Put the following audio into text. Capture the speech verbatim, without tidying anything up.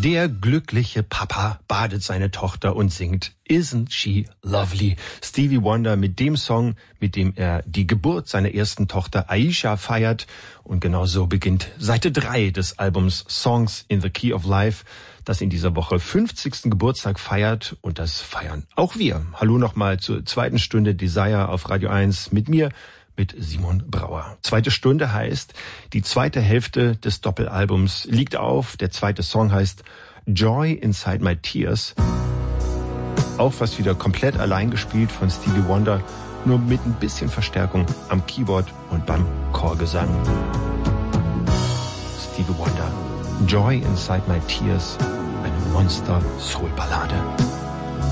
Der glückliche Papa badet seine Tochter und singt Isn't She Lovely? Stevie Wonder mit dem Song, mit dem er die Geburt seiner ersten Tochter Aisha feiert. Und genau so beginnt Seite drei des Albums Songs in the Key of Life, das in dieser Woche fünfzigsten Geburtstag feiert. Und das feiern auch wir. Hallo nochmal zur zweiten Stunde Desire auf Radio eins mit mir, mit Simon Brauer. Zweite Stunde heißt, die zweite Hälfte des Doppelalbums liegt auf. Der zweite Song heißt Joy Inside My Tears. Auch fast wieder komplett allein gespielt von Stevie Wonder, nur mit ein bisschen Verstärkung am Keyboard und beim Chorgesang. Stevie Wonder, Joy Inside My Tears, eine Monster-Soul-Ballade.